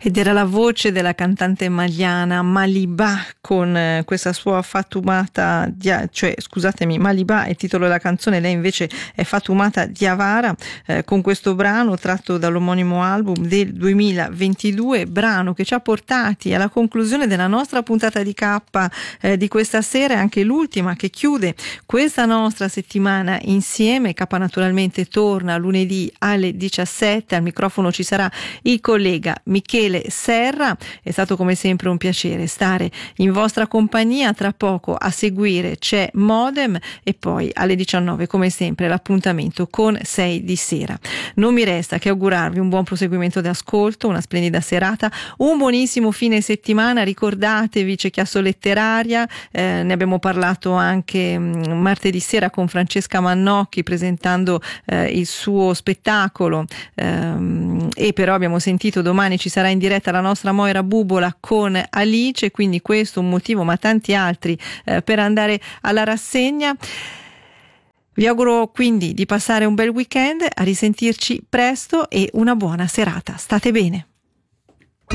Ed era la voce della cantante maliana Malibà con questa sua Fatumata, Malibà è il titolo della canzone, lei invece è Fatumata Diawara, con questo brano tratto dall'omonimo album del 2022, brano che ci ha portati alla conclusione della nostra puntata di K di questa sera, anche l'ultima che chiude questa nostra settimana insieme. K naturalmente torna lunedì alle 17, al microfono ci sarà il collega Michele Serra. È stato come sempre un piacere stare in vostra compagnia. Tra poco a seguire c'è Modem e poi alle 19 come sempre l'appuntamento con 6 di sera. Non mi resta che augurarvi un buon proseguimento d'ascolto, una splendida serata, un buonissimo fine settimana. Ricordatevi, c'è Chiasso Letteraria, ne abbiamo parlato anche martedì sera con Francesca Mannocchi presentando il suo spettacolo, e però abbiamo sentito domani ci sarà in diretta la nostra Moira Bubola con Alice, quindi questo un motivo ma tanti altri per andare alla rassegna. Vi auguro quindi di passare un bel weekend, a risentirci presto e una buona serata. State bene.